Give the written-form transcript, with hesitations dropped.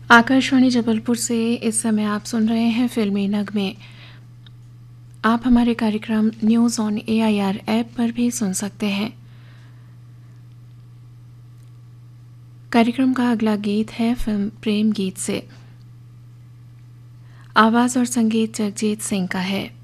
आकाशवाणी जबलपुर से इस समय आप सुन रहे हैं फिल्मी नगमे। आप हमारे कार्यक्रम न्यूज़ ऑन एआईआर ऐप पर भी सुन सकते हैं। कार्यक्रम का अगला गीत है फिल्म प्रेम गीत से। आवाज़ और संगीत जगजीत सिंह का है।